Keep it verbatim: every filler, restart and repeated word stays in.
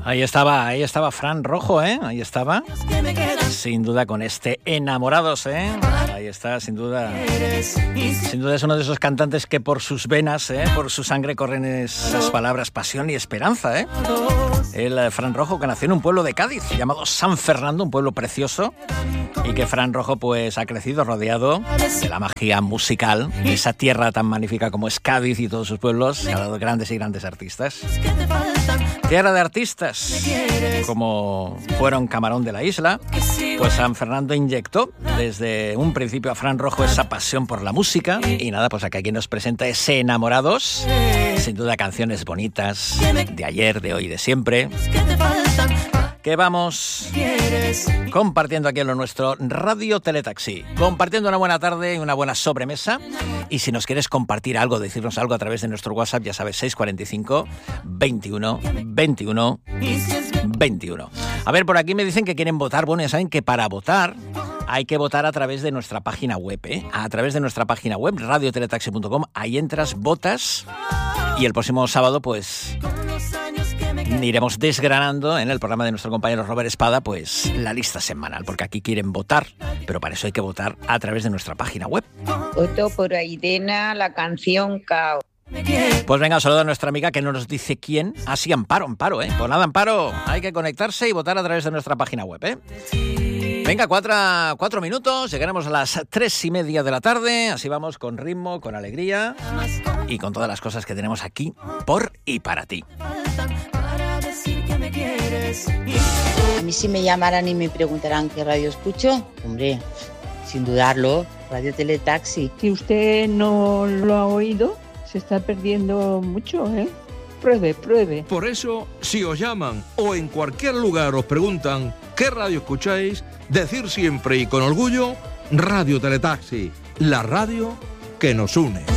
Ahí estaba, ahí estaba Fran Rojo, ¿eh? Ahí estaba. Sin duda con este Enamorados, ¿eh? Ahí está, sin duda. Sin duda es uno de esos cantantes que por sus venas, ¿eh? Por su sangre corren esas palabras pasión y esperanza, ¿eh? El Fran Rojo, que nació en un pueblo de Cádiz llamado San Fernando, un pueblo precioso, y que Fran Rojo pues ha crecido rodeado de la magia musical, de esa tierra tan magnífica como es Cádiz y todos sus pueblos, que ha dado grandes y grandes artistas. Tierra de artistas, como fueron Camarón de la Isla, pues San Fernando inyectó desde un principio a Fran Rojo esa pasión por la música, y nada, pues aquí nos presenta ese Enamorados, sin duda canciones bonitas, de ayer, de hoy, de siempre, que vamos compartiendo aquí en lo nuestro Radio Teletaxi, compartiendo una buena tarde y una buena sobremesa. Y si nos quieres compartir algo, decirnos algo a través de nuestro WhatsApp, ya sabes, seis cuatro cinco, veintiuno, veintiuno, veintiuno. A ver, por aquí me dicen que quieren votar. Bueno, ya saben que para votar hay que votar a través de nuestra página web, ¿eh? A través de nuestra página web, radio teletaxi punto com. Ahí entras, votas, y el próximo sábado, pues, iremos desgranando en el programa de nuestro compañero Robert Espada, pues, la lista semanal, porque aquí quieren votar, pero para eso hay que votar a través de nuestra página web. Voto por Aidena, la canción Cao. Pues venga, saludo a nuestra amiga que no nos dice quién. Ah, sí, Amparo, Amparo, ¿eh? Pues nada, Amparo, hay que conectarse y votar a través de nuestra página web, ¿eh? Venga, cuatro, cuatro minutos, llegaremos a las tres y media de la tarde, así vamos con ritmo, con alegría y con todas las cosas que tenemos aquí por y para ti. A mí si me llamaran y me preguntaran qué radio escucho, hombre, sin dudarlo, Radio Teletaxi. Si usted no lo ha oído, se está perdiendo mucho, ¿eh? Pruebe, pruebe. Por eso, si os llaman o en cualquier lugar os preguntan qué radio escucháis, decir siempre y con orgullo, Radio Teletaxi, la radio que nos une.